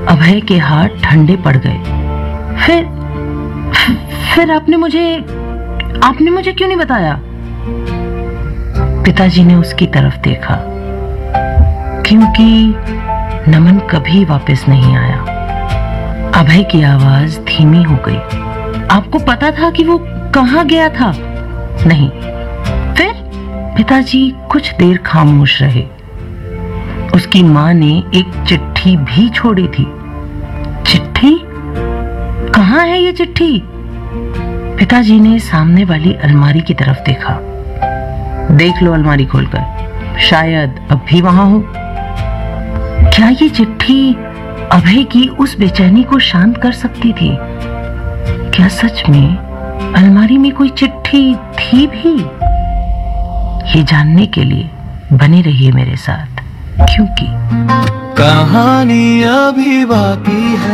अभय के हाथ ठंडे पड़ गए। फिर आपने मुझे क्यों नहीं बताया? पिताजी ने उसकी तरफ देखा, क्योंकि नमन कभी वापस नहीं आया। अभय की आवाज धीमी हो गई। आपको पता था कि वो कहां गया था? नहीं। फिर? पिताजी कुछ देर खामोश रहे। उसकी मां ने एक चिट्ठी भी छोड़ी थी। चिट्ठी? कहां है ये चिट्ठी? पिताजी ने सामने वाली अलमारी की तरफ देखा। देख लो अलमारी खोलकर, शायद अब भी वहां हो। क्या ये चिट्ठी अभय की उस बेचैनी को शांत कर सकती थी? क्या सच में अलमारी में कोई चिट्ठी थी भी? ये जानने के लिए बने रहिए मेरे साथ, क्योंकि कहानी अभी बाकी है।